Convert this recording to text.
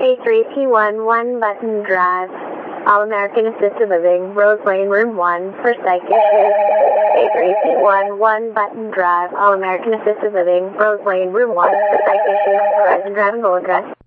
A3P11 Button Drive, All American Assisted Living, Rose Lane, Room 1, for psychic. A3P11 Button Drive, All American Assisted Living, Rose Lane, Room 1, for psychic. Horizon Drive and Gold address.